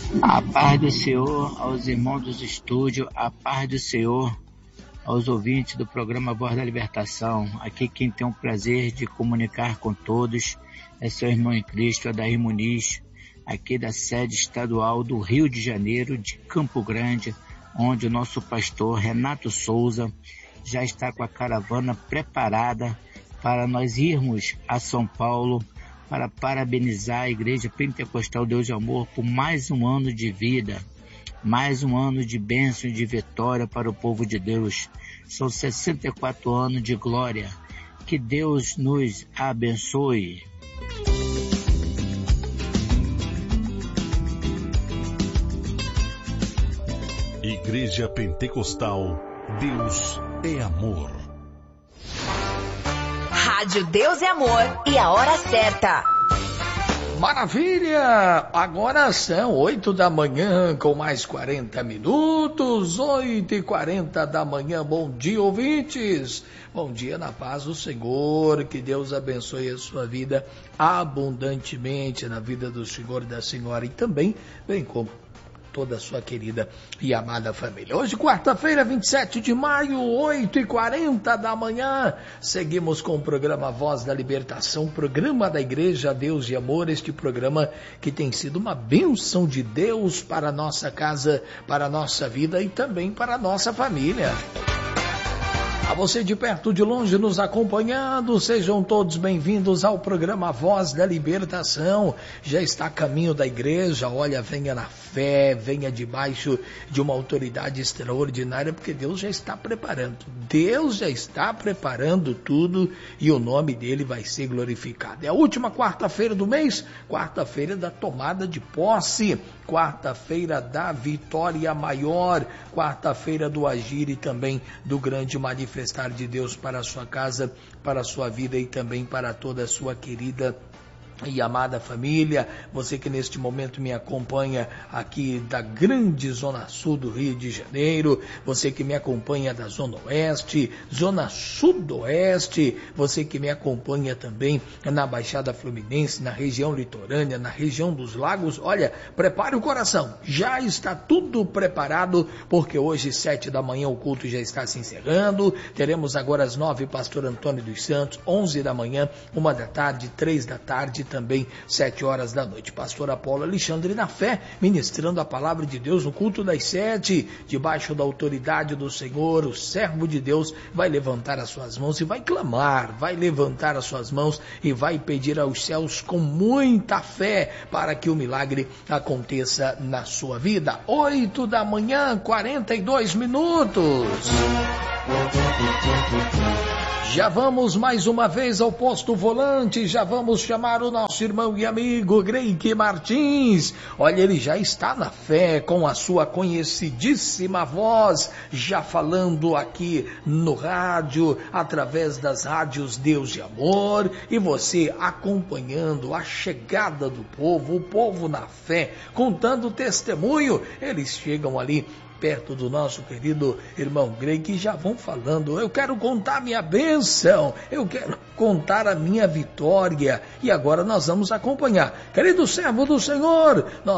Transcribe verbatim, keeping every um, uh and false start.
A paz do Senhor aos irmãos dos estúdios, a paz do Senhor aos ouvintes do programa Voz da Libertação. Aqui quem tem o prazer de comunicar com todos é seu irmão em Cristo, Adair Muniz, aqui da sede estadual do Rio de Janeiro, de Campo Grande, onde o nosso pastor Renato Souza já está com a caravana preparada para nós irmos a São Paulo para parabenizar a Igreja Pentecostal Deus de Amor por mais um ano de vida, mais um ano de bênção e de vitória para o povo de Deus. São sessenta e quatro anos de glória. Que Deus nos abençoe. Igreja Pentecostal Deus é Amor. Rádio Deus é Amor e a hora certa. Maravilha! Agora são oito da manhã com mais quarenta minutos, oito e quarenta da manhã. Bom dia, ouvintes! Bom dia na paz do Senhor, que Deus abençoe a sua vida abundantemente, na vida do Senhor e da Senhora, e também, bem como toda a sua querida e amada família. Hoje, quarta-feira, vinte e sete de maio, oito e quarenta da manhã, seguimos com o programa Voz da Libertação, programa da Igreja Deus e Amor, este programa que tem sido uma bênção de Deus para a nossa casa, para a nossa vida e também para a nossa família. A você de perto, de longe, nos acompanhando, sejam todos bem-vindos ao programa Voz da Libertação. Já está a caminho da igreja, olha, venha na fé, venha debaixo de uma autoridade extraordinária, porque Deus já está preparando. Deus já está preparando tudo e o nome dele vai ser glorificado. É a última quarta-feira do mês, quarta-feira da tomada de posse, quarta-feira da vitória maior, quarta-feira do agir e também do grande manifestar de Deus para a sua casa, para a sua vida e também para toda a sua querida e amada família. Você que neste momento me acompanha aqui da grande zona sul do Rio de Janeiro, você que me acompanha da zona oeste, zona sudoeste, você que me acompanha também na Baixada Fluminense, na região litorânea, na região dos lagos, olha, prepare o coração, já está tudo preparado, porque hoje sete da manhã o culto já está se encerrando, teremos agora às nove pastor Antônio dos Santos, onze da manhã, uma da tarde, três da tarde, também sete horas da noite. Pastor Apolo Alexandre na fé, ministrando a palavra de Deus no culto das sete, debaixo da autoridade do Senhor. O servo de Deus vai levantar as suas mãos e vai clamar, vai levantar as suas mãos e vai pedir aos céus com muita fé para que o milagre aconteça na sua vida. Oito da manhã, quarenta e dois minutos. Já vamos mais uma vez ao posto volante, já vamos chamar o nosso irmão e amigo Greike Martins. Olha, ele já está na fé com a sua conhecidíssima voz, já falando aqui no rádio, através das rádios Deus de Amor, e você acompanhando a chegada do povo, o povo na fé, contando testemunho. Eles chegam ali perto do nosso querido irmão Grey, que já vão falando, eu quero contar minha bênção, eu quero contar a minha vitória, e agora nós vamos acompanhar. Querido servo do Senhor, nós